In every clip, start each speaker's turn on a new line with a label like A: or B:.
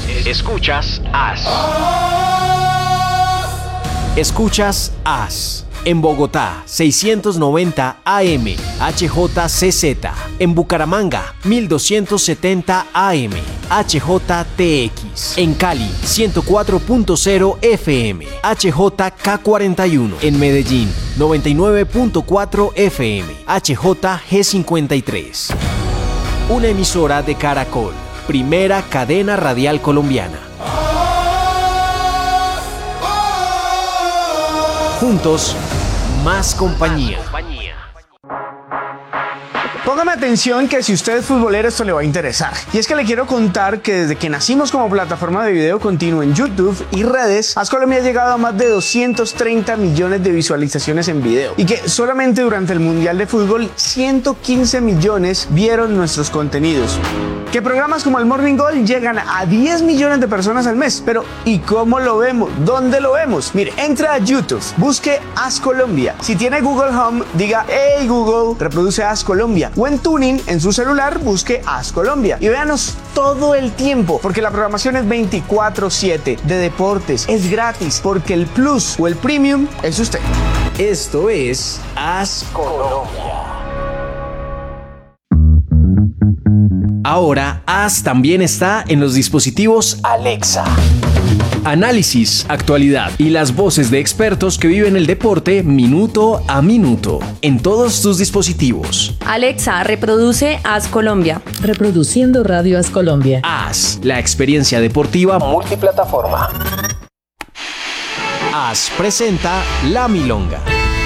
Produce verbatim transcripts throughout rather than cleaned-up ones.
A: Escuchas As. Escuchas As. En Bogotá, seiscientos noventa A M, H J C Z. En Bucaramanga, mil doscientos setenta A M, H J T X. En Cali, ciento cuatro punto cero F M, H J K cuarenta y uno. En Medellín, noventa y nueve punto cuatro F M, H J G cincuenta y tres. Una emisora de Caracol, primera cadena radial colombiana. Juntos, más compañía.
B: Póngame atención que si usted es futbolero esto le va a interesar. Y es que le quiero contar que desde que nacimos como plataforma de video continuo en YouTube y redes, As Colombia ha llegado a más de doscientos treinta millones de visualizaciones en video. Y que solamente durante el Mundial de Fútbol, ciento quince millones vieron nuestros contenidos. Que programas como el Morning Goal llegan a diez millones de personas al mes. Pero ¿y cómo lo vemos? ¿Dónde lo vemos? Mire, entra a YouTube, busque As Colombia. Si tiene Google Home, diga "Hey Google, reproduce As Colombia". O en Tuning, en su celular, busque As Colombia. Y véanos todo el tiempo, porque la programación es veinticuatro siete de deportes. Es gratis, porque el Plus o el Premium es usted.
A: Esto es As Colombia. Ahora, As también está en los dispositivos Alexa. Análisis, actualidad y las voces de expertos que viven el deporte minuto a minuto en todos tus dispositivos.
C: Alexa, reproduce As Colombia.
D: Reproduciendo Radio As Colombia.
A: As, la experiencia deportiva multiplataforma. As presenta La Milonga.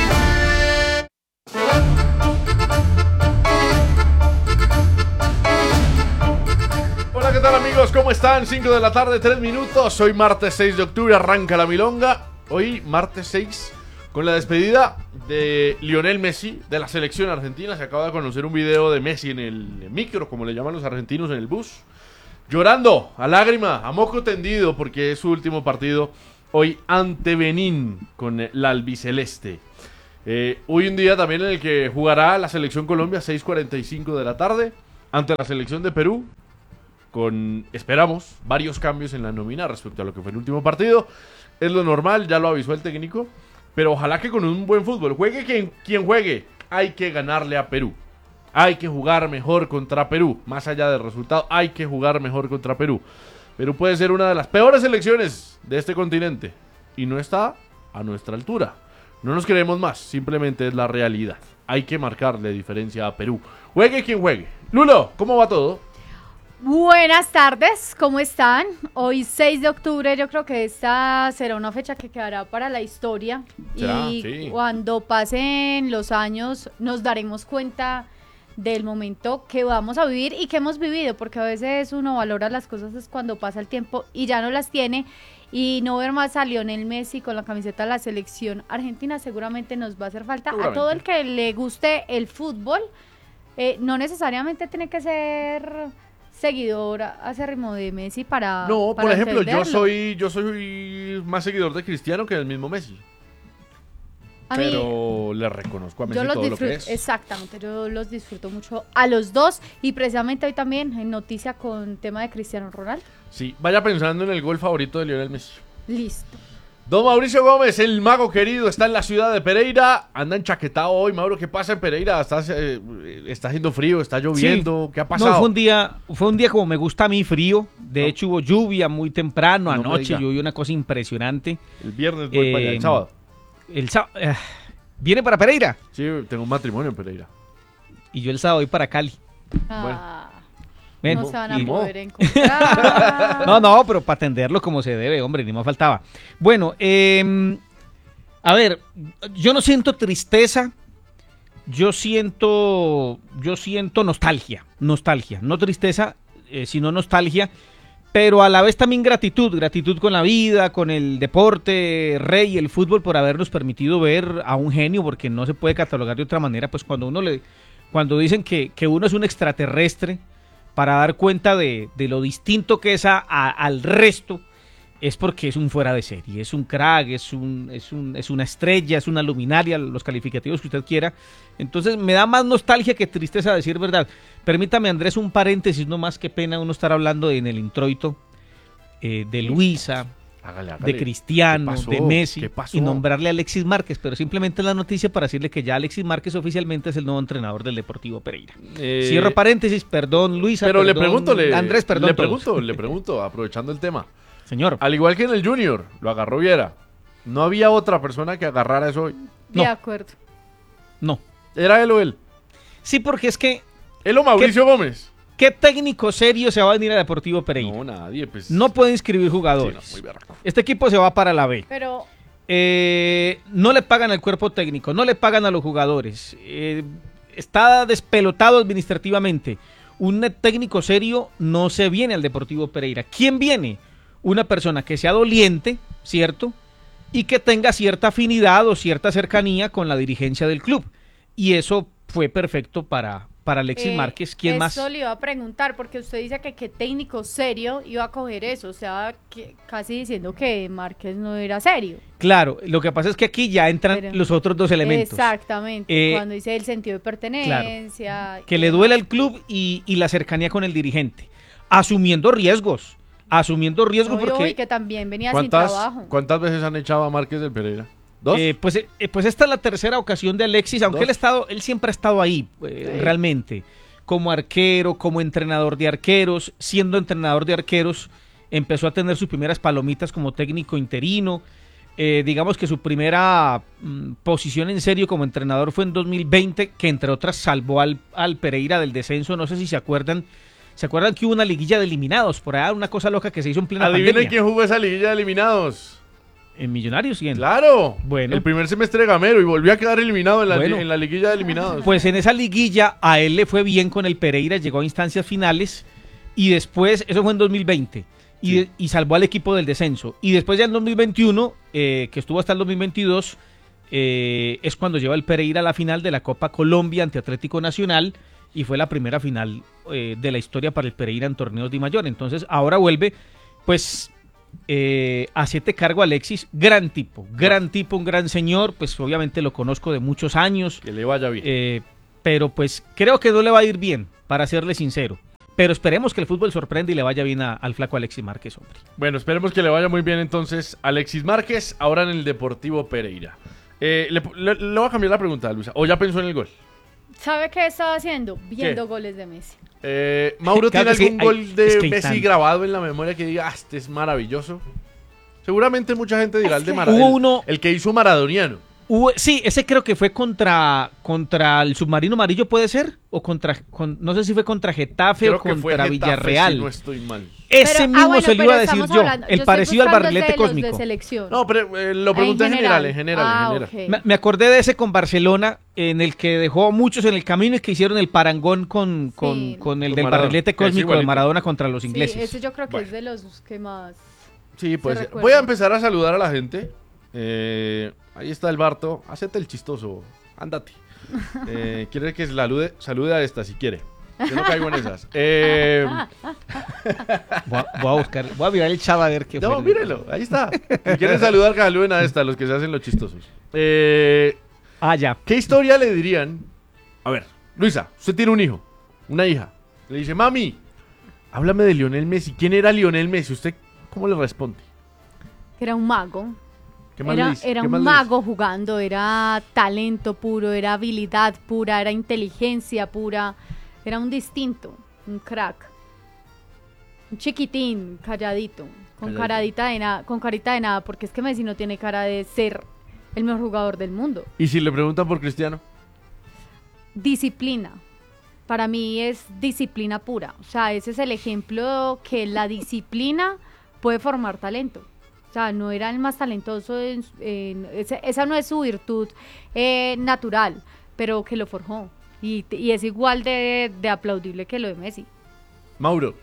E: Hola, ¿qué tal amigos? ¿Cómo están? cinco de la tarde, tres minutos. Hoy martes seis de octubre arranca La Milonga. Hoy martes seis con la despedida de Lionel Messi de la selección argentina. Se acaba de conocer un video de Messi en el micro, como le llaman los argentinos, en el bus, llorando a lágrima, a moco tendido, porque es su último partido hoy ante Benín con la albiceleste. Eh, hoy un día también en el que jugará la selección Colombia, seis cuarenta y cinco de la tarde, ante la selección de Perú, con, esperamos, varios cambios en la nómina respecto a lo que fue el último partido. Es lo normal, ya lo avisó el técnico, pero ojalá que con un buen fútbol, juegue quien, quien juegue, hay que ganarle a Perú. Hay que jugar mejor contra Perú, más allá del resultado, hay que jugar mejor contra Perú. Perú puede ser una de las peores selecciones de este continente y no está a nuestra altura. No nos queremos más, simplemente es la realidad. Hay que marcarle diferencia a Perú. Juegue quien juegue. Lulo, ¿cómo va todo?
F: Buenas tardes, ¿cómo están? Hoy seis de octubre, yo creo que esta será una fecha que quedará para la historia.
E: ¿Será?
F: Y
E: Sí.
F: Cuando pasen los años nos daremos cuenta del momento que vamos a vivir y que hemos vivido, porque a veces uno valora las cosas es cuando pasa el tiempo y ya no las tiene. Y no ver más a Lionel Messi con la camiseta de la selección argentina seguramente nos va a hacer falta. A todo el que le guste el fútbol, eh, no necesariamente tiene que ser seguidor acérrimo de Messi para
E: No,
F: para
E: por ejemplo, yo
F: entenderlo.
E: soy yo soy más seguidor de Cristiano que del mismo Messi.
F: A mí,
E: Pero le reconozco a Messi
F: yo los
E: todo lo
F: disfruto,
E: que es.
F: exactamente, yo los disfruto mucho a los dos y precisamente hoy también en noticia con tema de Cristiano Ronaldo.
E: Sí, vaya pensando en el gol favorito de Lionel Messi.
F: Listo.
E: Don Mauricio Gómez, el mago querido, está en la ciudad de Pereira. Anda enchaquetado hoy, Mauro. ¿Qué pasa en Pereira? ¿Está, eh, está haciendo frío? ¿Está lloviendo?
G: Sí.
E: ¿Qué ha pasado?
G: No, fue un día, fue un día como me gusta a mí, frío. De
E: No.
G: hecho, hubo lluvia muy temprano,
E: No me
G: anoche
E: diga.
G: llovió una cosa impresionante.
E: El viernes voy
G: Eh,
E: para allá, el sábado.
G: El sábado. eh, ¿Viene para Pereira?
E: Sí, tengo un matrimonio en Pereira.
G: Y yo el sábado voy para Cali.
F: Ah,
G: Ven,
F: no se van a
G: y-
F: poder encontrar.
G: No, no, pero para atenderlo como se debe, hombre, ni más faltaba. Bueno, eh, a ver, yo no siento tristeza, yo siento, yo siento nostalgia, nostalgia, no tristeza, eh, sino nostalgia, pero a la vez también gratitud, gratitud con la vida, con el deporte, rey, el fútbol, por habernos permitido ver a un genio, porque no se puede catalogar de otra manera, pues cuando uno le, cuando dicen que, que uno es un extraterrestre, para dar cuenta de, de lo distinto que es a, a, al resto, es porque es un fuera de serie, es un crack, es, un, es, un, es una estrella, es una luminaria, los calificativos que usted quiera. Entonces me da más nostalgia que tristeza, a decir verdad. Permítame, Andrés, un paréntesis, no más, que pena uno estar hablando en el introito. eh, de Luisa,
E: Hágale, hágale.
G: de Cristiano,
E: ¿Qué pasó?
G: de Messi
E: ¿Qué pasó?
G: y nombrarle a Alexis Márquez, pero simplemente la noticia para decirle que ya Alexis Márquez oficialmente es el nuevo entrenador del Deportivo Pereira.
E: Eh,
G: Cierro paréntesis, perdón Luisa,
E: Pero le
G: perdón,
E: pregunto, le,
G: Andrés, perdón
E: le
G: todos.
E: pregunto, le pregunto, aprovechando el tema.
G: Señor,
E: Al igual que en el Junior, lo agarró Viera. No había otra persona que agarrara eso hoy.
G: No.
F: De acuerdo.
G: no.
E: Era él o él.
G: Sí, porque es que,
E: Él o Mauricio Gómez.
G: ¿qué técnico serio se va a venir a Deportivo Pereira?
E: No, nadie, pues.
G: No puede inscribir
E: Sí,
G: jugadores.
E: no, muy berraco.
G: Este equipo se va para la B.
F: Pero
G: Eh, no le pagan al cuerpo técnico, no le pagan a los jugadores. Eh, está despelotado administrativamente. Un técnico serio no se viene al Deportivo Pereira. ¿Quién viene? Una persona que sea doliente, ¿cierto? Y que tenga cierta afinidad o cierta cercanía con la dirigencia del club. Y eso fue perfecto para, para Alexis
F: eh,
G: Márquez. ¿Quién más?
F: Eso le iba a preguntar, porque usted dice que qué técnico serio iba a coger eso. O sea, que, casi diciendo que Márquez no era serio.
G: Claro, lo que pasa es que aquí ya entran
F: Pero-
G: los otros dos elementos.
F: Exactamente.
G: Eh,
F: Cuando dice el sentido de pertenencia.
G: Que le duele al club y, y la cercanía con el dirigente. Asumiendo riesgos. Asumiendo riesgos
F: Obvio,
G: porque...
F: y que también venía sin
E: ¿Cuántas,
F: trabajo.
E: ¿Cuántas veces han echado a Márquez del Pereira? ¿Dos?
G: Eh, pues, eh, pues esta es la tercera ocasión de Alexis, aunque
E: Dos.
G: él, ha estado, él siempre ha estado ahí, eh,
E: Sí.
G: realmente, como arquero, como entrenador de arqueros, siendo entrenador de arqueros, empezó a tener sus primeras palomitas como técnico interino, eh, digamos que su primera mm, posición en serio como entrenador fue en dos mil veinte, que entre otras salvó al, al Pereira del descenso, no sé si se acuerdan, ¿se acuerdan que hubo una liguilla de eliminados? Por allá una cosa loca que se hizo en plena
E: Adivinen
G: pandemia.
E: quién jugó esa liguilla de eliminados.
G: En Millonarios, ¿quién?
E: Claro.
G: Bueno.
E: El primer semestre de Gamero y volvió a quedar eliminado en la,
G: Bueno.
E: en la liguilla de eliminados.
G: Pues en esa liguilla a él le fue bien con el Pereira, llegó a instancias finales y después, eso fue en dos mil veinte, y,
E: Sí.
G: y salvó al equipo del descenso. Y después ya en dos mil veintiuno, eh, que estuvo hasta el dos mil veintidós, eh, es cuando lleva el Pereira a la final de la Copa Colombia ante Atlético Nacional y fue la primera final eh, de la historia para el Pereira en torneos de mayor. Entonces ahora vuelve, pues... Eh, hacete cargo Alexis, gran tipo, gran tipo, un gran señor, pues obviamente lo conozco de muchos años,
E: Que le vaya bien.
G: eh, pero pues creo que no le va a ir bien, para serle sincero. Pero esperemos que el fútbol sorprenda y le vaya bien a- al flaco Alexis Márquez, hombre.
E: Bueno, esperemos que le vaya muy bien entonces Alexis Márquez, ahora en el Deportivo Pereira. Eh, le, le- le voy a cambiar la pregunta, Luisa. ¿O ya pensó en el gol?
F: ¿Sabe qué estaba haciendo? Viendo
E: ¿Qué?
F: goles de Messi.
E: Eh, Mauro,
G: Claro
E: ¿tiene
G: que sí,
E: algún
G: hay-
E: gol de
G: es que hay
E: Messi
G: tanto.
E: grabado en la memoria que diga, ah, este es maravilloso? Seguramente mucha gente dirá el de
F: que-
E: Maradona.
G: Hubo uno-
E: El que hizo Maradoniano.
G: Hubo- sí, ese creo que fue contra, contra el Submarino Amarillo, ¿puede ser? O contra, con- no sé si fue contra Getafe
E: Creo
G: o
E: que fue
G: contra
E: Getafe,
G: Villarreal.
E: si no estoy mal.
G: Ese
F: Pero-
G: mismo
F: ah, bueno,
G: se lo
F: pero
G: iba a decir
F: estamos
G: yo,
F: hablando-
G: el
F: estoy
G: parecido al
F: buscando
G: barrilete
F: de los
G: cósmico.
F: de selección.
E: No, pero eh, lo pregunté en general, en general,
F: Ah,
E: en general.
F: ok.
G: Me, me acordé de ese con Barcelona, en el que dejó a muchos en el camino y que hicieron el parangón con, con,
F: Sí.
G: con el
E: Con
G: del
E: Maradona,
G: barrilete
E: que es
G: cósmico de
E: igualito.
G: Maradona contra los
F: Sí,
G: ingleses.
F: ese yo creo que
E: Bueno.
F: es de los que más...
E: Sí, pues
F: Se recuerda.
E: voy a empezar a saludar a la gente. Eh, ahí está el Barto. Hacete el chistoso. Ándate. Eh, quiere que salude, salude a esta si quiere. Yo no caigo en esas. Eh,
G: Voy, a, voy a buscar, voy a mirar el chat a ver qué
E: no,
G: fue.
E: mírelo. Ahí está. Si quieren saludar, que saluden a esta, los que se hacen los chistosos. Eh,
G: Ah, ya.
E: ¿Qué historia le dirían? A ver, Luisa, usted tiene un hijo, una hija. Le dice, mami, háblame de Lionel Messi. ¿Quién era Lionel Messi? ¿Usted cómo le responde?
F: Era un mago.
E: ¿Qué más le
F: Era,
E: dice?
F: era
E: ¿Qué
F: un
E: más le dice?
F: mago jugando, era talento puro, era habilidad pura, era inteligencia pura, era un distinto, un crack. Un chiquitín, calladito, con
E: Calladito.
F: caradita de nada, con carita de nada, porque es que Messi no tiene cara de ser el mejor jugador del mundo.
E: ¿Y si le preguntan por Cristiano?
F: Disciplina. Para mí es disciplina pura. O sea, ese es el ejemplo que la disciplina puede formar talento. O sea, no era el más talentoso, en- en- ese- esa no es su virtud eh, natural, pero que lo forjó. Y, y es igual de, de aplaudible que lo de Messi.
E: Mauro.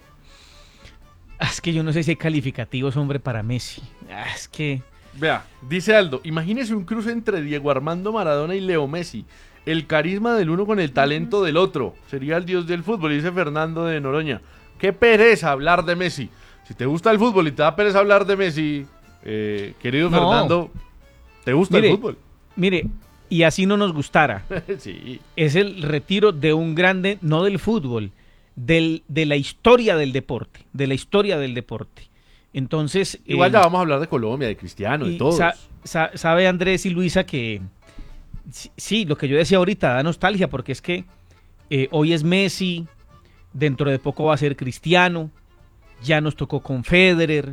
G: Ah, Es que yo no sé si hay calificativos, hombre, para Messi. Ah, Es que...
E: Vea, dice Aldo, imagínese un cruce entre Diego Armando Maradona y Leo Messi. El carisma del uno con el talento del otro. Sería el dios del fútbol, dice Fernando de Noroña. Qué pereza hablar de Messi. Si te gusta el fútbol y te da pereza hablar de Messi, eh, querido
G: No.
E: Fernando, ¿te gusta
G: Mire.
E: el fútbol?
G: Mire, y así no nos gustara.
E: Sí.
G: Es el retiro de un grande, no del fútbol, del, de la historia del deporte, de la historia del deporte. Entonces...
E: Igual
G: eh,
E: ya vamos a hablar de Colombia, de Cristiano, de
G: y
E: todos.
G: sa- sa- sabe Andrés y Luisa que sí, sí, lo que yo decía ahorita da nostalgia porque es que eh, hoy es Messi, dentro de poco va a ser Cristiano, ya nos tocó con Federer,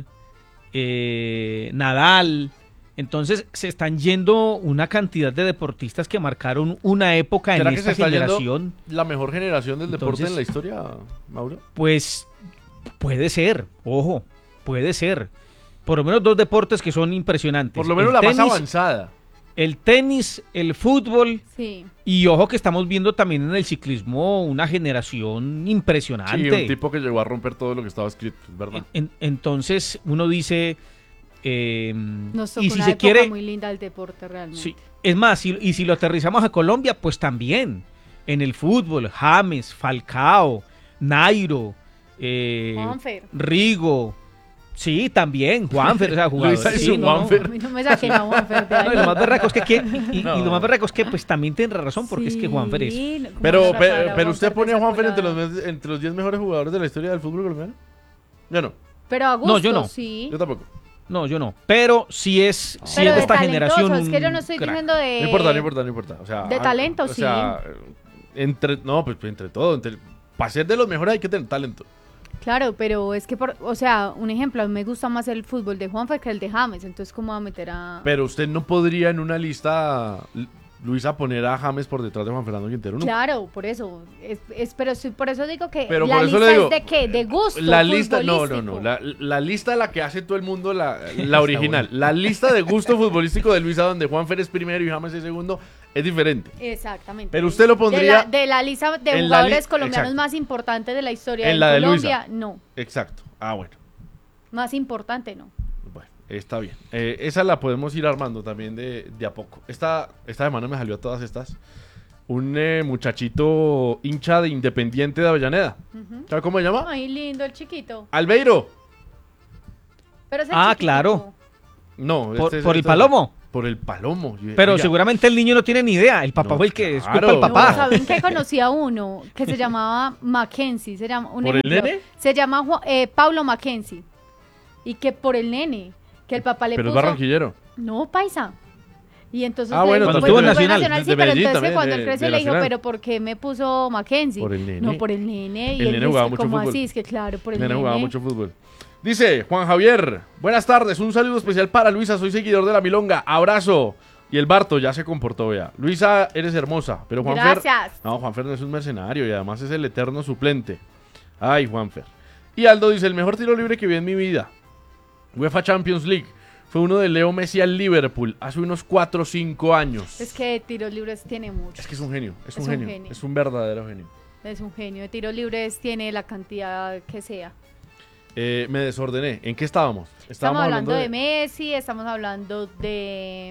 G: eh, Nadal. Entonces se están yendo una cantidad de deportistas que marcaron una época en
E: ¿Será que se
G: esta
E: está yendo
G: generación.
E: la mejor generación del deporte
G: Entonces-
E: en la historia, Mauro?
G: Pues puede ser, ojo, puede ser. Por lo menos dos deportes que son impresionantes.
E: Por lo menos
G: El
E: la más
G: tenis-
E: avanzada.
G: El tenis, el fútbol
F: Sí.
G: y ojo que estamos viendo también en el ciclismo una generación
E: Sí,
G: impresionante.
E: un tipo que llegó a romper todo lo que estaba escrito, es verdad.
G: En- entonces uno dice, eh,
F: Nos tocó
G: y si
F: una
G: se
F: época
G: quiere,
F: muy linda del deporte realmente.
G: sí, es más, si- y si lo aterrizamos a Colombia, pues también en el fútbol, James, Falcao, Nairo, eh,
F: Juanfer.
G: Rigo, sí, también, Juanfer, o sea, jugadores.
E: Luisa y
G: sí,
E: su
G: no, no.
E: Juanfer.
F: A mí no me saquen a Juanfer de
G: No, y
F: ahí.
G: lo más berraco es que, ¿quién? y, y
E: No.
G: lo más berraco es que pues también tiene razón porque es que Juanfer es
F: Sí, ¿cómo
E: Pero,
F: van a
E: pero,
F: sacar a
E: pero usted
F: Juanfer
E: pone
F: de
E: a
F: esa
E: Juanfer entre
F: colada?
E: los, mes- entre los diez mejores jugadores de la historia del fútbol colombiano. Yo no,
F: Pero a gusto,
G: No, yo no.
F: sí.
E: yo tampoco.
G: No, yo no. Pero sí es, sí
F: Pero
G: es
F: de
G: de esta
F: talentoso,
G: generación.
F: es que yo no estoy
G: un crack.
F: diciendo de...
E: No importa, no importa, no importa. O sea,
F: de
E: ah,
F: talento,
E: o
F: sí.
E: sea, entre, no, pues entre todo. Entre, para ser de los mejores hay que tener talento.
F: Claro, pero es que, por, o sea, un ejemplo, a mí me gusta más el fútbol de Juanfer que el de James, entonces ¿cómo va a meter a...?
E: Pero usted no podría en una lista, L- Luisa, poner a James por detrás de Juan Fernando Quintero. ¿No?
F: Claro, por eso, es, es- pero sí, por eso digo que
E: Pero
F: la
E: por eso
F: lista
E: le digo,
F: es de qué, de gusto
E: La lista, no, no,
F: futbolístico.
E: no. La, la lista la que hace todo el mundo, la, la original. La lista de gusto futbolístico de Luisa, donde Juanfer es primero y James es segundo, es diferente.
F: Exactamente.
E: Pero usted lo pondría
F: De la, de la lista de
E: en la
F: jugadores
E: li-
F: colombianos
E: exacto.
F: más importantes de la historia
E: En
F: de
E: la de
F: Colombia,
E: Luisa.
F: no.
E: Exacto. Ah, bueno.
F: Más importante, no.
E: Bueno, está bien. Eh, esa la podemos ir armando también de, de a poco. Esta, esta semana me salió a todas estas. Un eh, muchachito hincha de Independiente de Avellaneda. ¿Sabe cómo se llama?
F: Ay, lindo el chiquito.
E: Albeiro.
F: Pero es el
G: Ah,
F: chiquito.
G: claro.
E: No,
G: Por,
E: este es-
G: por el
E: este-
G: palomo.
E: Por el palomo. Yo-
G: Pero
E: oiga,
G: seguramente el niño no tiene ni idea. El papá
E: No,
G: fue el que
E: claro.
G: escupa al
F: No,
G: papá.
F: ¿saben qué? Conocí a uno que se llamaba Mackenzie. Se llama, un
E: ¿Por el
F: ejemplo,
E: nene?
F: Se llama Ju- eh, Pablo Mackenzie. Y que por el nene, que el papá le
E: Pero es
F: puso...
E: barranquillero.
F: No, paisa. Y entonces
E: Ah,
F: le
E: bueno,
F: dijo,
G: cuando
F: pues,
G: estuvo en
F: fue
G: Nacional,
F: Nacional,
E: de
F: sí, pero
E: Medellín
F: entonces
E: también,
F: cuando
E: de-
F: él creció
E: de
F: le dijo,
E: Nacional.
F: pero ¿por qué me puso Mackenzie?
E: Por el nene.
F: No, por el nene. Y
E: El
F: él
E: nene
F: dice,
E: jugaba mucho
F: ¿cómo
E: fútbol.
F: así? Es que claro, por el
E: Nene
F: nene.
E: jugaba mucho fútbol. Dice Juan Javier, buenas tardes, un saludo especial para Luisa, soy seguidor de la Milonga, abrazo. Y el Barto ya se comportó, vea. Luisa, eres hermosa, pero Juanfer...
F: Gracias.
E: No, Juanfer no es un mercenario y además es el eterno suplente. Ay, Juanfer. Y Aldo dice, el mejor tiro libre que vi en mi vida. UEFA Champions League. Fue uno de Leo Messi al Liverpool hace unos cuatro o cinco años.
F: Es que de tiros libres tiene mucho.
E: Es que es un genio, es, un,
F: Es un
E: genio,
F: genio.
E: es un verdadero genio.
F: Es un genio. De tiros libres tiene la cantidad que sea.
E: Eh, me desordené. ¿En qué estábamos?
F: Estamos hablando de Messi, estamos hablando de...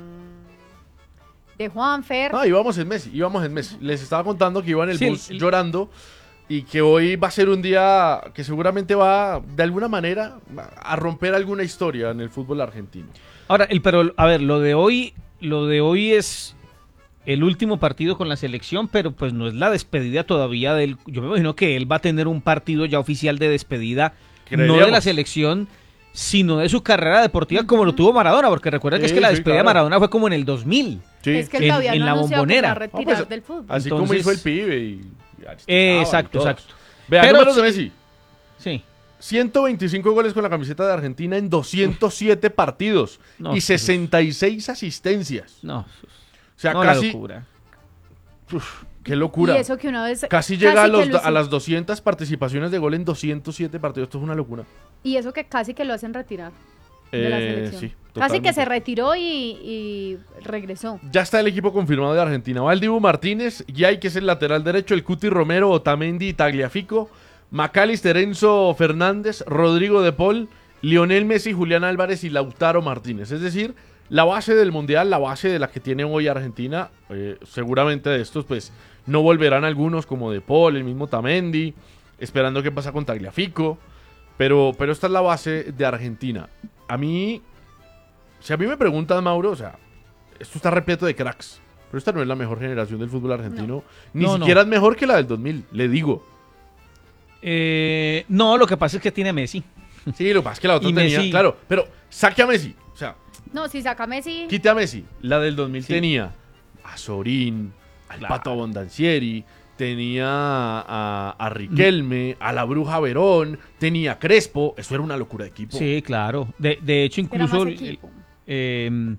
F: mm, de Juanfer.
E: Ah, íbamos en Messi, íbamos en Messi. Les estaba contando que iba en el
G: Sí,
E: bus
G: el-
E: llorando y que hoy va a ser un día que seguramente va, de alguna manera, a romper alguna historia en el fútbol argentino.
G: Ahora, el, pero, a ver, lo de hoy, lo de hoy es el último partido con la selección, pero pues no es la despedida todavía del. Yo me imagino que él va a tener un partido ya oficial de despedida, no de
E: Creeríamos.
G: la selección, sino de su carrera deportiva como lo tuvo Maradona, porque recuerda que es
E: Sí,
G: que la
E: sí,
G: despedida de
E: claro.
G: Maradona fue como en el dos mil.
E: Sí.
F: Es que él
G: en-
F: todavía
G: en
F: no
G: la
F: anunció que se va
G: bombonera.
F: a retirar
E: No, pues,
F: del fútbol.
E: Así como
G: Entonces-
E: hizo el pibe y... y Aristizábal
G: Eh,
E: y
G: exacto,
E: todos.
G: exacto.
E: Vea,
G: Pero
E: números de
G: sí-
E: Messi.
G: Sí.
E: ciento veinticinco goles con la camiseta de Argentina en doscientos siete partidos
G: No,
E: y
G: eso es-
E: sesenta y seis asistencias.
G: No,
E: O sea,
G: no la
E: casi...
G: locura.
E: Uf, qué locura.
F: Y eso que una vez...
E: Casi llega a,
F: que
E: los,
F: lo
E: a
F: hizo-
E: las doscientas participaciones de gol en doscientos siete partidos. Esto es una locura.
F: Y eso que casi que lo hacen retirar de la
E: Eh,
F: selección.
E: sí,
F: casi
E: totalmente.
F: que se retiró y, y regresó.
E: Ya está el equipo confirmado de Argentina. Va el Dibu Martínez, Yay, que es el lateral derecho, el Cuti Romero, Otamendi y Tagliafico, Macalister, Enzo Fernández, Rodrigo de Paul, Lionel Messi, Julián Álvarez y Lautaro Martínez. Es decir, la base del Mundial, la base de la que tiene hoy Argentina. Eh, seguramente de estos, pues, no volverán algunos como de Paul, el mismo Otamendi, esperando qué pasa con Tagliafico. Pero, pero esta es la base de Argentina. A mí, si a mí me preguntan, Mauro, o sea, esto está repleto de cracks. Pero esta no es la mejor generación del fútbol argentino. Ni
G: No, no.
E: siquiera es mejor que la del dos mil, le digo.
G: Eh, no, lo que pasa es que tiene Messi.
E: Sí, lo que pasa es que la otra
G: Y
E: tenía,
G: Messi-
E: claro, pero saque a Messi, o sea,
F: No, si saca Messi.
E: quite a Messi. La del dos mil
G: Sí.
E: tenía a Sorín, al
G: Claro.
E: Pato Abondancieri, tenía a, a Riquelme, a la Bruja Verón, tenía a Crespo, eso era una locura de equipo.
G: Sí, claro. De, de hecho,
F: Era
G: incluso...
F: más
G: el-
F: equipo.
G: eh,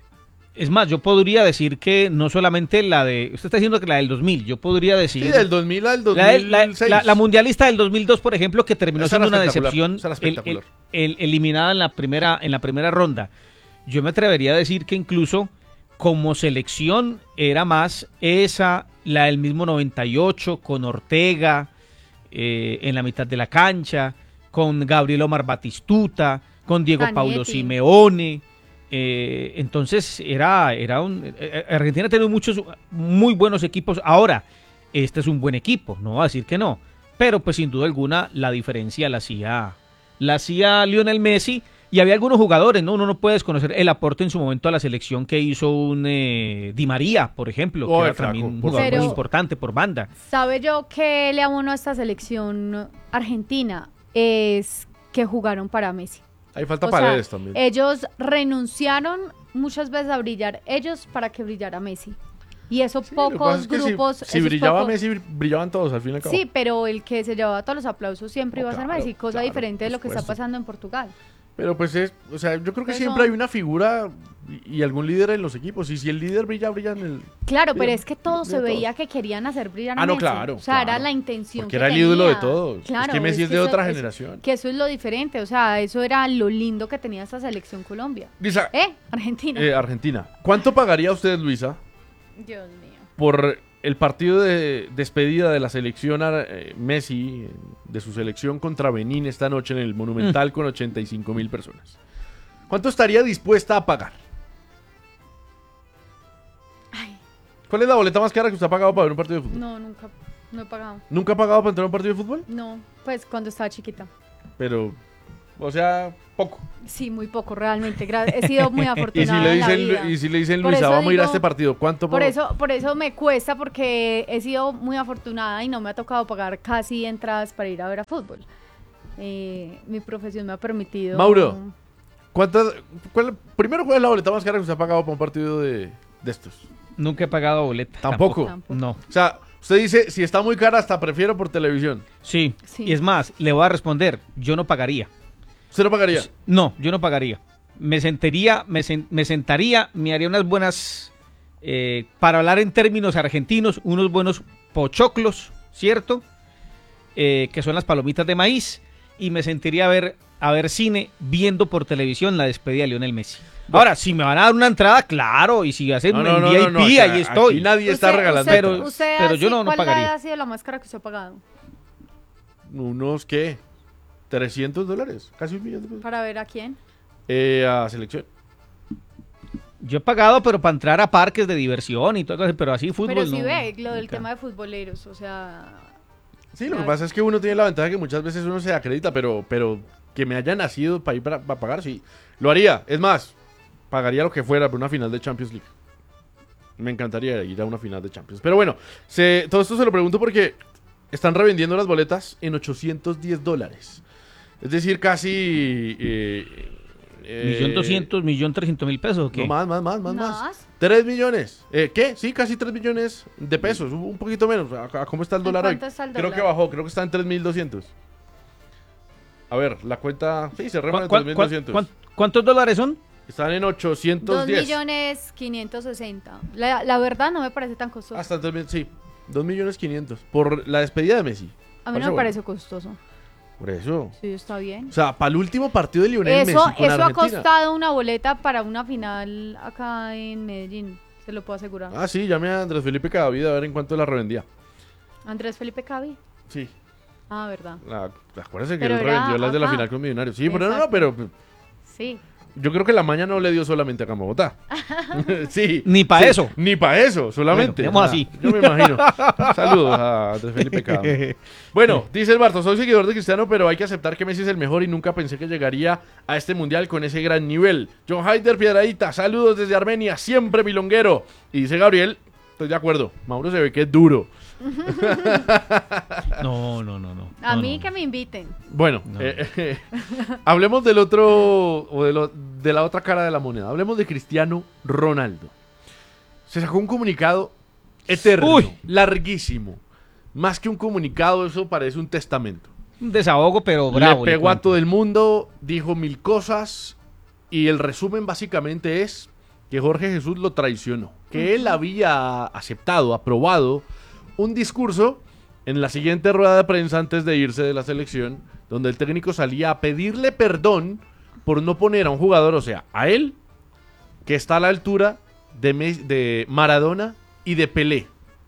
G: es más, yo podría decir que no solamente la de... Usted está diciendo que la del dos mil, yo podría decir...
E: Sí, del dos mil al
G: La, del- la-
E: dos mil seis.
G: la- la mundialista del dos mil dos, por ejemplo, que terminó
E: Esa
G: siendo
E: era
G: una
E: espectacular,
G: decepción,
E: esa era
G: el- el-
E: espectacular.
G: el- eliminada en la primera en la primera ronda. Yo me atrevería a decir que incluso como selección era más esa, la del mismo noventa y ocho, con Ortega eh, en la mitad de la cancha, con Gabriel Omar Batistuta, con Diego
F: Zanetti.
G: Paulo Simeone. Eh, entonces era, era un eh, Argentina ha tenido muchos muy buenos equipos. Ahora, este es un buen equipo, no voy a decir que no, pero pues sin duda alguna la diferencia la hacía la hacía Lionel Messi, y había algunos jugadores, ¿no? Uno no puede desconocer el aporte en su momento a la selección que hizo un eh, Di María, por ejemplo,
E: Oh,
G: que era
E: flaco,
G: también un
E: por
G: jugador muy
F: supuesto.
G: importante por banda.
F: ¿Sabe yo qué le abono a esta selección argentina? Es que jugaron para Messi.
E: Ahí falta
F: O sea,
E: Paredes también.
F: ellos renunciaron muchas veces a brillar ellos para que brillara Messi. Y eso
E: Sí, lo que pasa
F: pocos
E: es que si-
F: grupos...
E: Si,
F: esos
E: brillaba
F: pocos-
E: Messi, brillaban todos al fin y al cabo.
F: Sí, pero el que se llevaba todos los aplausos siempre
E: No,
F: iba a ser
E: claro,
F: Messi, cosa
E: claro,
F: diferente de
E: por
F: lo que está
E: supuesto.
F: pasando en Portugal.
E: Pero pues es, o sea, yo creo que
F: Pues
E: siempre
F: son-
E: hay una figura y, y algún líder en los equipos. Y si el líder brilla, brilla en el.
F: Claro,
E: Sí,
F: pero es que todos
E: de
F: se veía
E: todos.
F: que querían hacer brillar a
E: Ah, no,
F: Messi.
E: claro,
F: O sea, era
E: claro.
F: la intención
E: Porque
F: que
E: era el ídolo de
F: tenía.
E: todos. Es
F: Claro,
E: que Messi es de
F: eso-
E: otra
F: eso-
E: generación.
F: Que eso es lo diferente, o sea, eso era lo lindo que tenía esta selección Colombia.
E: Luisa,
F: ¿Eh? Argentina.
E: eh, Argentina. ¿Cuánto pagaría usted, Luisa,
F: Dios mío.
E: por el partido de despedida de la selección eh, Messi, eh, de su selección contra Benín esta noche en el Monumental con ochenta y cinco mil personas? ¿Cuánto estaría dispuesta a pagar?
F: Ay,
E: ¿Cuál es la boleta más cara que usted ha pagado para ver un partido de fútbol?
F: no, nunca, no he pagado.
E: ¿Nunca ha pagado para entrar a un partido de fútbol?
F: No, pues cuando estaba chiquita.
E: Pero, o sea, poco.
F: Sí, muy poco, realmente. gra- He sido muy
E: Y si
F: afortunada
E: le
F: en la
E: dicen,
F: vida.
E: y si le dicen
F: Por
E: Luisa,
F: eso
E: vamos a ir a
F: digo-
E: este partido, ¿cuánto
F: Por
E: pa-
F: eso, por eso me cuesta, porque he sido muy afortunada y no me ha tocado pagar casi entradas para ir a ver a fútbol. Eh, mi profesión me ha permitido...
E: Mauro. ¿Cuántas, cuál- primero, ¿cuál es la boleta más cara que usted ha pagado para un partido de, de estos?
G: Nunca he pagado boleta.
E: Tampoco.
F: Tampoco.
G: No.
E: O sea, usted dice, si está muy cara, hasta prefiero por televisión.
G: Sí.
F: Sí.
G: Y es más, le voy a responder, yo no pagaría.
E: ¿Usted no pagaría?
G: No, yo no pagaría. Me sentaría, me, sen- me sentaría, me haría unas buenas, eh, para hablar en términos argentinos, unos buenos pochoclos, ¿cierto? Eh, que son las palomitas de maíz, y me sentiría a ver, a ver cine viendo por televisión la despedida de Lionel Messi. Ahora, si me van a dar una entrada, claro, y si hacen
E: No,
G: un
E: no, no,
G: V I P,
E: no, no, o sea,
G: ahí estoy.
E: Aquí nadie está
F: Usted-
E: regalando.
F: usted-
E: entradas.
F: usted
G: Pero
F: ha
G: yo
F: si-
G: no- no
F: ¿cuál
G: pagaría.
F: ha sido la más cara que usted ha pagado
E: Unos, ¿qué? trescientos dólares, casi un millón de pesos.
F: para ver a quién?
E: Eh, a selección.
G: Yo he pagado, pero para entrar a parques de diversión y todo eso, pero así fútbol
F: Pero si
G: no,
F: ve lo del
G: nunca.
F: tema de futboleros, o sea...
E: Sí, lo que
F: Claro.
E: pasa es que uno tiene la ventaja que muchas veces uno se acredita, pero, pero que me haya nacido para ir para, para pagar, sí. Lo haría. Es más, pagaría lo que fuera por una final de Champions League. Me encantaría ir a una final de Champions. Pero bueno, se, todo esto se lo pregunto porque están revendiendo las boletas en ochocientos diez dólares. Es decir, casi... Eh, eh,
G: Millón doscientos, millón trescientos mil pesos, ¿o qué?
E: No, más, más, más, más, más.
F: ¿Más?
E: Tres millones. Eh, ¿Qué? Sí, casi tres millones de pesos. Un un poquito menos. ¿A, a cómo está el
F: ¿En
E: dólar hoy?
F: cuánto está el
E: Creo
F: dólar?
E: que bajó. Creo que está en tres mil doscientos. A ver, la cuenta... Sí, se
G: ¿Cuán-
E: en
G: cuán-
E: tres mil
G: cuán-
E: doscientos.
G: cuán- ¿Cuántos dólares son?
E: Están en ochocientos
F: Dos
E: diez.
F: millones quinientos sesenta. La, la verdad no me parece tan costoso.
E: Hasta tres mil, sí. dos millones quinientos. Por la despedida de Messi.
F: A mí no
E: parece
F: me
E: bueno.
F: parece costoso.
E: Por eso.
F: Sí, está bien.
E: O sea, para el último partido de Lionel
F: Eso,
E: Messi con
F: eso ha
E: Argentina.
F: costado una boleta para una final acá en Medellín. Se lo puedo asegurar.
E: Ah, sí, llamé a Andrés Felipe Cadavid a ver en cuánto la revendía.
F: Andrés Felipe Cavi.
E: Sí.
F: Ah, verdad.
E: La, acuérdense que
F: Pero
E: él
F: era
E: revendió las de la
F: acá.
E: final con Millonarios. Sí, pero no, no,
F: Exacto.
E: pero
F: Sí.
E: yo creo que la maña no le dio solamente a Camabotá. Sí.
G: Ni pa'
E: Sí,
G: eso.
E: Ni para eso, solamente.
G: Bueno, digamos
E: Ah,
G: así.
E: Yo me imagino. Saludos a Andrés Felipe Cadavid. Bueno, dice el Barto, soy seguidor de Cristiano, pero hay que aceptar que Messi es el mejor y nunca pensé que llegaría a este mundial con ese gran nivel. John Haider Piedradita, saludos desde Armenia, siempre milonguero. Y dice Gabriel, estoy de acuerdo, Mauro se ve que es duro.
G: No, no, no, no.
F: A
G: No,
F: mí
G: no.
F: que me inviten.
E: Bueno,
G: No.
E: eh, eh, hablemos del otro, o de, lo- de la otra cara de la moneda. Hablemos de Cristiano Ronaldo. Se sacó un comunicado eterno,
G: Uy.
E: larguísimo. Más que un comunicado, eso parece un testamento.
G: Un desahogo, pero bravo.
E: Le
G: le
E: pegó a
G: cuento.
E: todo el mundo, dijo mil cosas y el resumen básicamente es que Jorge Jesús lo traicionó, que él había aceptado, aprobado un discurso en la siguiente rueda de prensa antes de irse de la selección, donde el técnico salía a pedirle perdón por no poner a un jugador, o sea, a él, que está a la altura de, Mes- de Maradona y de Pelé.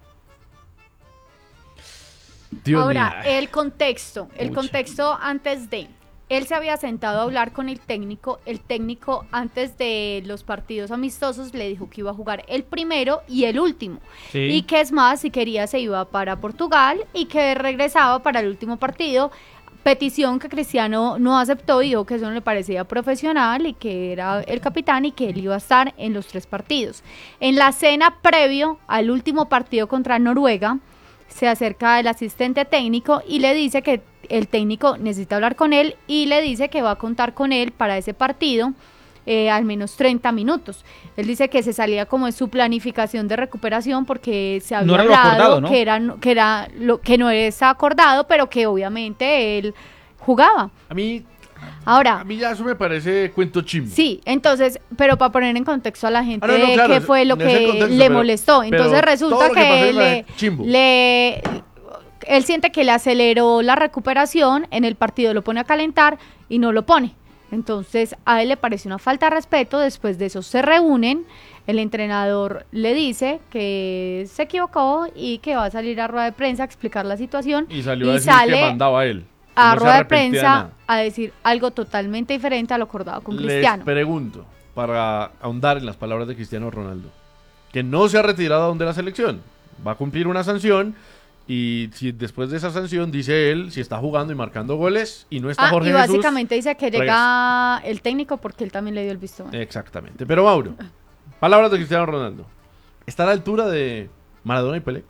E: Dios
F: Ahora,
E: mío.
F: el contexto, el
E: Pucha.
F: contexto antes de, él se había sentado a hablar con el técnico, el técnico antes de los partidos amistosos le dijo que iba a jugar el primero y el último,
G: Sí.
F: y que es más, si quería se iba para Portugal y que regresaba para el último partido, petición que Cristiano no aceptó, dijo que eso no le parecía profesional y que era el capitán y que él iba a estar en los tres partidos. En la cena previo al último partido contra Noruega, se acerca el asistente técnico y le dice que el técnico necesita hablar con él y le dice que va a contar con él para ese partido eh, al menos treinta minutos. Él dice que se salía como de su planificación de recuperación porque se había
G: No era lo
F: hablado
G: acordado, ¿no?
F: que era que era lo que no está acordado, pero que obviamente él jugaba.
E: A mí,
F: Ahora,
E: a mí ya eso me parece cuento chimbo.
F: sí, entonces, pero para poner en contexto a la gente
E: Ah, no, no, claro,
F: qué fue lo
E: en ese
F: que
E: contexto,
F: le
E: pero-
F: molestó. Entonces
E: pero
F: resulta
E: todo lo que pasó
F: que,
E: es la
F: le,
E: de chimbo.
F: le- él siente que le aceleró la recuperación, en el partido lo pone a calentar y no lo pone. Entonces a él le parece una falta de respeto, después de eso se reúnen, el entrenador le dice que se equivocó y que va a salir a rueda de prensa a explicar la situación
E: Y salió a
F: y
E: decir
F: sale
E: que mandaba a él. que
F: a
E: no se
F: rueda de
E: arrepentía
F: prensa
E: nada.
F: a decir algo totalmente diferente a lo acordado con
E: Les
F: Cristiano.
E: pregunto, para ahondar en las palabras de Cristiano Ronaldo, que no se ha retirado aún de la selección, va a cumplir una sanción y si después de esa sanción, dice él, si está jugando y marcando goles y no está
F: Ah,
E: Jorge
F: y
E: Jesús,
F: básicamente dice que llega el técnico porque él también le dio el visto bueno.
E: exactamente. Pero Mauro, palabras de Cristiano Ronaldo, ¿está a la altura de Maradona y Pelé?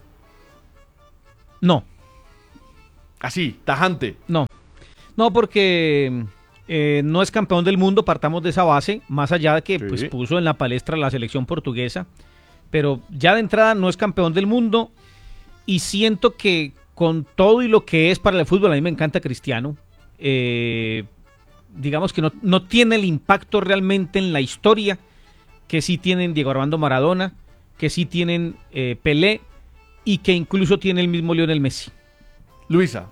G: No,
E: Así, tajante.
G: no. No, porque eh, no es campeón del mundo, partamos de esa base, más allá de que
E: Sí.
G: pues, puso en la palestra la selección portuguesa, pero ya de entrada no es campeón del mundo y siento que con todo y lo que es para el fútbol, a mí me encanta Cristiano, eh, digamos que no, no tiene el impacto realmente en la historia que sí tienen Diego Armando Maradona, que sí tienen eh, Pelé y que incluso tiene el mismo Lionel Messi.
E: Luisa,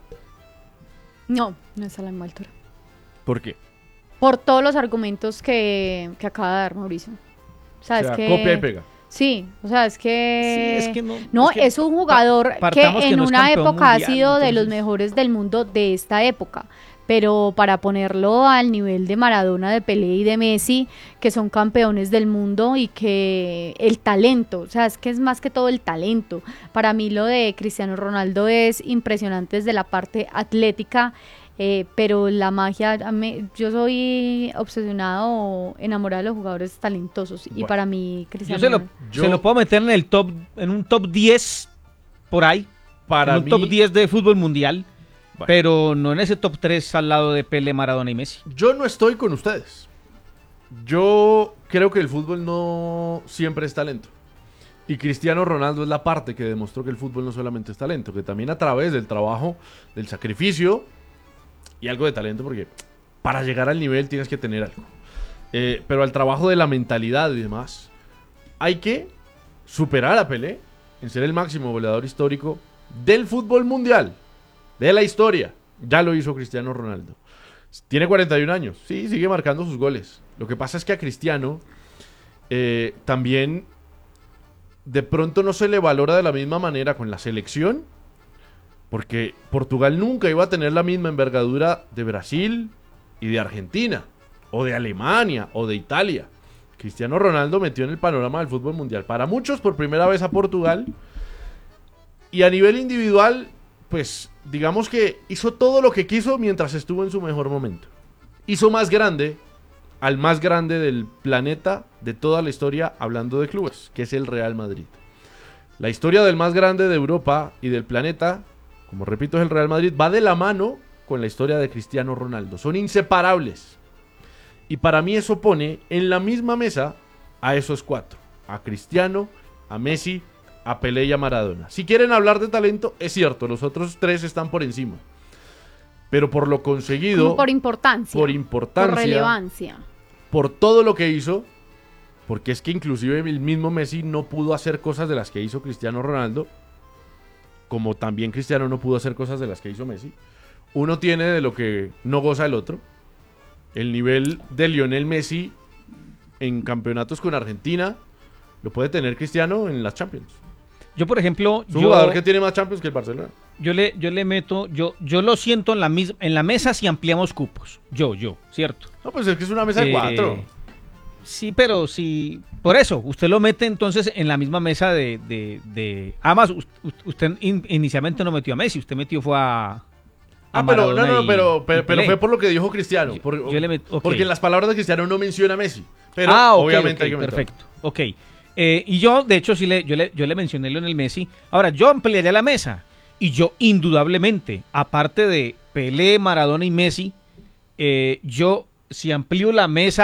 F: No, no está a la misma altura.
E: ¿por qué?
F: Por todos los argumentos que, que acaba de dar Mauricio. O sea,
E: O
F: es
E: sea,
F: que...
E: copia y pega.
F: Sí, o sea, es que...
G: Sí, es que no-
F: No,
G: es que
F: es un jugador
G: pa-
F: que
G: partamos que
F: en
G: no es
F: una
G: campeón
F: época ha
G: mundial,
F: sido de los
G: entonces-
F: mejores del mundo de esta época. Pero para ponerlo al nivel de Maradona, de Pelé y de Messi, que son campeones del mundo y que el talento, o sea, es que es más que todo el talento. Para mí lo de Cristiano Ronaldo es impresionante desde la parte atlética, eh, pero la magia, a mí- yo soy obsesionado o enamorada de los jugadores talentosos y
E: Bueno.
F: para mí
G: Yo
F: Cristiano
G: se lo,
F: Ronaldo-
E: Yo-
G: se lo puedo meter en el top, en un top diez por ahí,
E: Para
G: en un
E: mí,
G: top diez de fútbol mundial,
E: Bueno.
G: pero no en ese top tres al lado de Pelé, Maradona y Messi.
E: yo no estoy con ustedes. Yo creo que el fútbol no siempre es talento. Y Cristiano Ronaldo es la parte que demostró que el fútbol no solamente es talento, que también a través del trabajo, del sacrificio y algo de talento, porque para llegar al nivel tienes que tener algo. Eh, pero al trabajo de la mentalidad y demás, hay que superar a Pelé en ser el máximo goleador histórico del fútbol mundial, de la historia. Ya lo hizo Cristiano Ronaldo. Tiene cuarenta y un años, sí, sigue marcando sus goles. Lo que pasa es que a Cristiano eh, también de pronto no se le valora de la misma manera con la selección, porque Portugal nunca iba a tener la misma envergadura de Brasil y de Argentina, o de Alemania, o de Italia. Cristiano Ronaldo metió en el panorama del fútbol mundial, para muchos por primera vez a Portugal, y a nivel individual, pues digamos que hizo todo lo que quiso mientras estuvo en su mejor momento. Hizo más grande al más grande del planeta de toda la historia hablando de clubes, que es el Real Madrid. La historia del más grande de Europa y del planeta, como repito, es el Real Madrid, va de la mano con la historia de Cristiano Ronaldo. Son inseparables. Y para mí eso pone en la misma mesa a esos cuatro. A Cristiano, a Messi, a Pelé y a Maradona. Si quieren hablar de talento, es cierto, los otros tres están por encima. Pero por lo conseguido...
F: Como por importancia.
E: Por importancia.
F: Por relevancia.
E: Por todo lo que hizo. Porque es que inclusive el mismo Messi no pudo hacer cosas de las que hizo Cristiano Ronaldo. Como también Cristiano no pudo hacer cosas de las que hizo Messi. Uno tiene de lo que no goza el otro. El nivel de Lionel Messi en campeonatos con Argentina lo puede tener Cristiano en las Champions.
G: Yo, por ejemplo...
E: Es un
G: yo,
E: jugador que tiene más Champions que el Barcelona.
G: Yo le, yo le meto... Yo, yo lo siento en la, mis, en la mesa si ampliamos cupos. Yo, yo, ¿cierto?
E: No, pues es que es una mesa de
G: Eh,
E: cuatro.
G: Sí, pero si... Por eso, usted lo mete entonces en la misma mesa de... de, de además, usted, usted in, inicialmente no metió a Messi, usted metió fue a...
E: Ah, pero no, no,
G: y,
E: pero, pero,
G: y
E: pero fue por lo que dijo Cristiano.
G: Yo,
E: por,
G: yo le met, okay.
E: Porque en las palabras de Cristiano no menciona a Messi. Pero
G: ah, okay,
E: obviamente
G: okay,
E: hay que meterlo.
G: perfecto. Ok. Eh, y yo, de hecho, sí le, yo, le, yo le mencioné a Lionel Messi. Ahora, yo ampliaría la mesa. Y yo, indudablemente, aparte de Pelé, Maradona y Messi, eh, yo, si amplío la mesa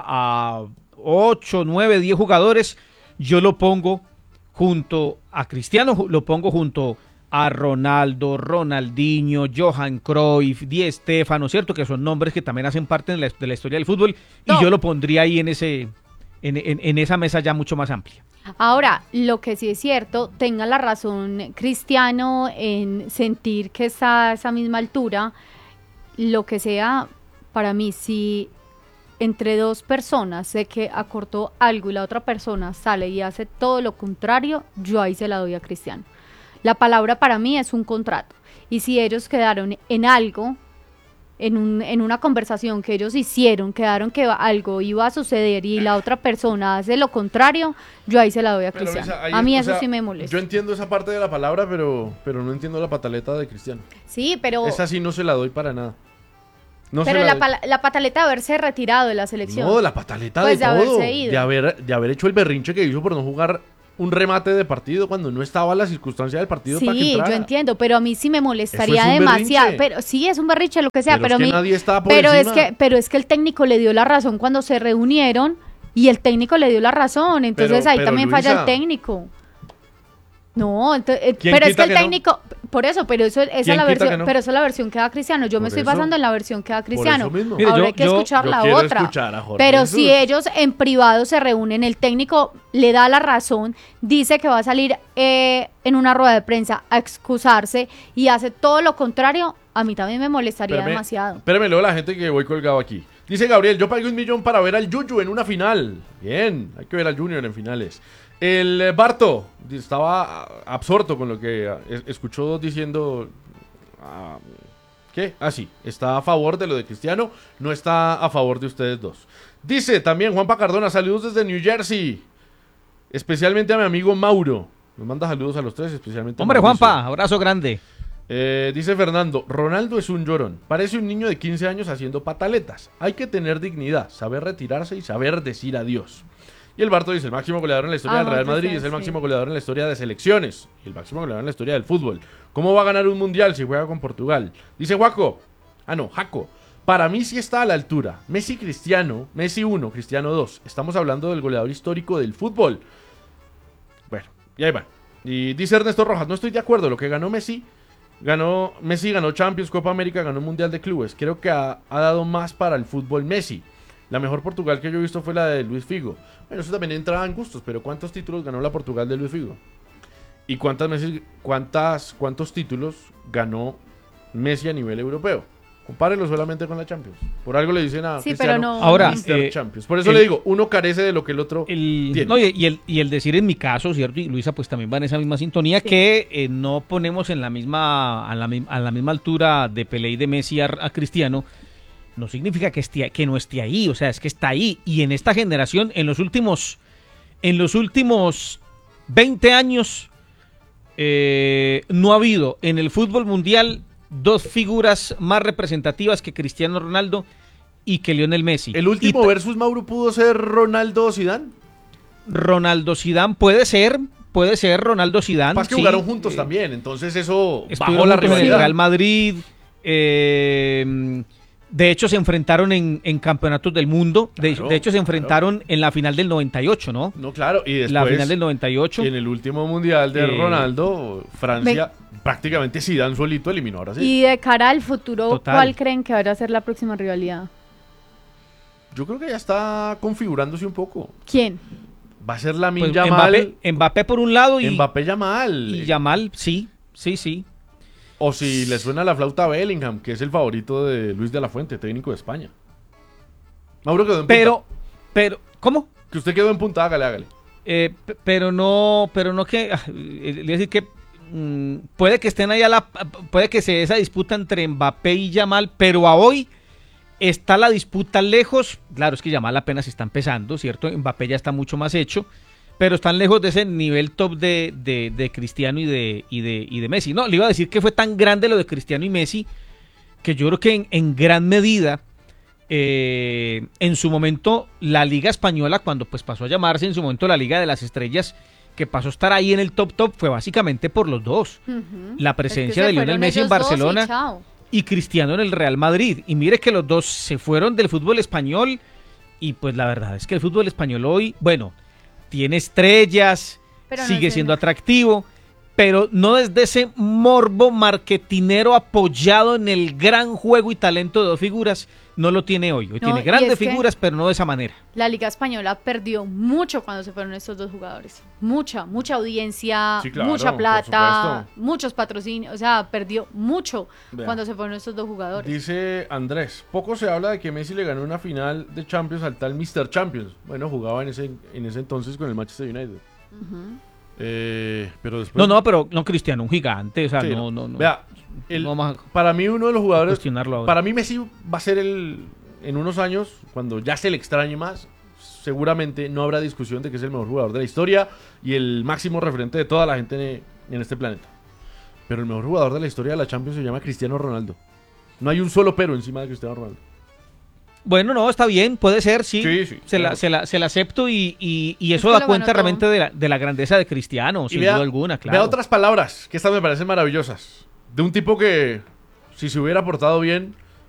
G: a ocho, nueve, diez jugadores, yo lo pongo junto a Cristiano, lo pongo junto a Ronaldo, Ronaldinho, Johan Cruyff, Di Stéfano, ¿cierto? Que son nombres que también hacen parte de la, de la historia del fútbol. No. Y yo lo pondría ahí en ese... En, en, en esa mesa ya mucho más amplia.
F: Ahora, lo que sí es cierto, tenga la razón Cristiano en sentir que está a esa misma altura, lo que sea, para mí, si entre dos personas sé que acortó algo y la otra persona sale y hace todo lo contrario, yo ahí se la doy a Cristiano. La palabra para mí es un contrato, y si ellos quedaron en algo, En, un, en una conversación que ellos hicieron, quedaron que algo iba a suceder y la otra persona hace lo contrario, yo ahí se la doy a
E: pero
F: Cristiano.
E: Esa, ahí,
F: a mí eso
E: sea,
F: sí me molesta.
E: Yo entiendo esa parte de la palabra, pero, pero no entiendo la pataleta de Cristiano.
F: Sí, pero...
E: Esa sí no se la doy para nada. No
F: pero
E: se
F: la,
E: la,
F: la, la pataleta de haberse retirado de la selección.
E: No, la pataleta
F: pues
E: de,
F: de
E: todo.
F: haberse ido.
E: De haber, de haber hecho el berrinche que hizo por no jugar un remate de partido cuando no estaba la circunstancia del partido
F: sí,
E: para que entrara.
F: Yo entiendo, pero a mí sí me molestaría
E: es
F: demasiado.
E: berrinche.
F: Pero sí es un berrinche, lo que sea,
E: pero,
F: pero,
E: es que
F: a mí,
E: nadie estaba por
F: pero es
E: encima.
F: que, pero es que el técnico le dio la razón cuando se reunieron y el técnico le dio la razón, entonces
E: pero,
F: ahí
E: pero,
F: también
E: Luisa,
F: falla el técnico. No, ento, eh,
E: ¿Quién
F: pero es que
E: quita
F: el
E: que no?
F: técnico, por eso, pero eso esa es
E: ¿Quién
F: la
E: quita que
F: versión,
E: no?
F: pero esa es la versión que da Cristiano. Yo me
E: Por
F: estoy
E: eso.
F: basando en la versión que da Cristiano.
E: Por eso mismo.
G: Mire,
F: Ahora
G: yo-
F: hay que
G: yo-
F: escuchar
E: yo
F: la
E: quiero
F: otra.
E: escuchar a Jorge
F: Pero
E: Jesús.
F: si ellos en privado se reúnen, el técnico le da la razón, dice que va a salir eh, en una rueda de prensa a excusarse y hace todo lo contrario, a mí también me molestaría
E: Espérame,
F: demasiado.
E: Espérame, luego la gente que voy colgado aquí. Dice Gabriel, yo pagué un millón para ver al Yuyu en una final. Bien, hay que ver al Junior en finales. El eh, Barto estaba ah, absorto con lo que ah, es- escuchó diciendo... ah, ¿Qué? Ah, sí, está a favor de lo de Cristiano, no está a favor de ustedes dos. Dice también Juanpa Cardona, saludos desde New Jersey. Especialmente a mi amigo Mauro. Nos manda saludos a los tres, especialmente a
G: Hombre,
E: Mauricio.
G: Juanpa, abrazo grande.
E: Eh, dice Fernando, Ronaldo es un llorón. Parece un niño de quince años haciendo pataletas. Hay que tener dignidad, saber retirarse y saber decir adiós. Y el Barto dice, el máximo goleador en la historia
F: Ah,
E: del Real
F: no,
E: Madrid
F: sí,
E: es el
F: sí.
E: máximo goleador en la historia de selecciones. Y el máximo goleador en la historia del fútbol. ¿Cómo va a ganar un mundial si juega con Portugal? Dice Juaco. Ah, no, Jaco. Para mí sí está a la altura. Messi Cristiano, Messi uno, Cristiano dos. Estamos hablando del goleador histórico del fútbol. Bueno, y ahí va. Y dice Ernesto Rojas, no estoy de acuerdo. Lo que ganó Messi, ganó Messi ganó Champions, Copa América, ganó Mundial de Clubes. Creo que ha, ha dado más para el fútbol Messi. La mejor Portugal que yo he visto fue la de Luis Figo. Bueno, eso también entraba en gustos, pero ¿cuántos títulos ganó la Portugal de Luis Figo? ¿Y cuántas Messi, cuántas, cuántos títulos ganó Messi a nivel europeo? Compárenlo solamente con la Champions. Por algo le dicen a
F: Sí,
E: Cristiano
F: pero no.
G: Ahora,
E: mister
G: eh,
E: Champions. Por eso
G: el-
E: le digo, uno carece de lo que el otro
G: El,
E: tiene.
G: no, y, y el, y el decir en mi caso, ¿cierto? Y Luisa pues también va en esa misma sintonía,
F: Sí.
G: que eh, no ponemos en la misma a la, mi- a la misma altura de Pelé y de Messi a, a Cristiano, no significa que, esté, que no esté ahí, o sea, es que está ahí. Y en esta generación, en los últimos, en los últimos veinte años, eh, no ha habido en el fútbol mundial dos figuras más representativas que Cristiano Ronaldo y que Lionel Messi.
E: El último
G: Y ta-
E: versus Mauro pudo ser Ronaldo o Zidane.
G: Ronaldo Zidane puede ser, puede ser Ronaldo Zidane.
E: Más que
G: sí,
E: jugaron juntos
G: eh,
E: también, entonces eso
G: estuvieron
E: bajó la
G: juntos en el
E: rivalidad.
G: Real Madrid. eh, de hecho, se enfrentaron en, en campeonatos del mundo. De,
E: Claro,
G: de hecho, se enfrentaron
E: claro.
G: en la final del noventa y ocho, ¿no?
E: No, claro, y después
G: La final del noventa y ocho.
E: en el último mundial de
G: Eh,
E: Ronaldo, Francia, prácticamente Zidane solito eliminó ahora sí.
F: Y de cara al futuro,
G: Total.
F: ¿cuál creen que va a ser la próxima rivalidad?
E: Yo creo que ya está configurándose un poco.
F: ¿Quién?
E: Va a ser la
G: Pues
E: Yamal,
G: Mbappé, Mbappé por un lado y,
E: Mbappé Yamal.
G: y Yamal, sí, sí, sí.
E: O si le suena la flauta a Bellingham, que es el favorito de Luis de la Fuente, técnico de España. Mauro quedó en punta.
G: Pero, pero, ¿cómo?
E: Que usted quedó en punta, hágale, hágale.
G: Eh, p- pero no, pero no que, ah, eh, le iba a decir que mm, puede que estén ahí a la, puede que se esa disputa entre Mbappé y Yamal, pero a hoy está la disputa lejos. Claro, es que Yamal apenas está empezando, ¿cierto? Mbappé ya está mucho más hecho, pero están lejos de ese nivel top de, de, de Cristiano y de, y, de, y de Messi. No, le iba a decir que fue tan grande lo de Cristiano y Messi que yo creo que en, en gran medida eh, en su momento la Liga Española, cuando pues pasó a llamarse en su momento la Liga de las Estrellas, que pasó a estar ahí en el top top, fue básicamente por los dos.
F: Ujú.
G: La
F: Es
G: presencia
F: que
G: de
F: se
G: Lionel
F: fueron
G: Messi en
F: ellos dos y
G: Barcelona
F: chao.
G: y Cristiano en el Real Madrid. Y mire que los dos se fueron del fútbol español y pues la verdad es que el fútbol español hoy, bueno, tiene estrellas,
F: Pero no
G: sigue
F: es
G: siendo
F: el-
G: atractivo, pero no desde ese morbo marketinero apoyado en el gran juego y talento de dos figuras, no lo tiene hoy. Hoy
F: No,
G: tiene
F: y
G: grandes
F: es que-
G: figuras, pero no de esa manera.
F: La Liga Española perdió mucho cuando se fueron estos dos jugadores. Mucha, mucha audiencia,
E: Sí, claro,
F: mucha
E: por
F: plata,
E: supuesto.
F: muchos patrocinios. O sea, perdió mucho
E: Vea.
F: cuando se fueron estos dos jugadores.
E: Dice Andrés, poco se habla de que Messi le ganó una final de Champions al tal míster Champions. Bueno, jugaba en ese, en ese entonces con el Manchester United. Eh, pero después...
G: No, no, pero no Cristiano, un gigante, o sea,
E: Sí,
G: no, no, no.
E: Vea, el-
G: no vamos a
E: para mí uno de los jugadores...
G: cuestionarlo ahora.
E: Para mí Messi va a ser el... En unos años, cuando ya se le extrañe más, seguramente no habrá discusión de que es el mejor jugador de la historia y el máximo referente de toda la gente en, en este planeta. Pero el mejor jugador de la historia de la Champions se llama Cristiano Ronaldo. No hay un solo pero encima de Cristiano Ronaldo.
G: Bueno, no, está bien, puede ser, sí.
E: Sí, sí,
G: se, la,
E: claro.
G: se, la, se la acepto y, y, y
F: Es
G: eso
F: que
G: da
F: lo
G: cuenta
F: ganó todo.
G: realmente de la, de la grandeza de Cristiano, sin
E: Y vea-
G: duda alguna, claro.
E: Vea otras palabras, que estas me parecen maravillosas. De un tipo que, si se hubiera portado bien,